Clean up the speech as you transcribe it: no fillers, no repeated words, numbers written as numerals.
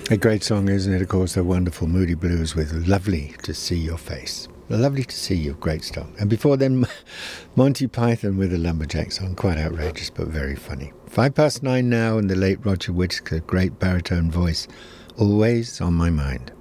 A great song, isn't it? Of course, the wonderful Moody Blues with Lovely to See Your Face. Lovely to See You, great song. And before then, Monty Python with a Lumberjack song, quite outrageous but very funny. 9:05 now, and the late Roger Whittaker, great baritone voice, always on my mind.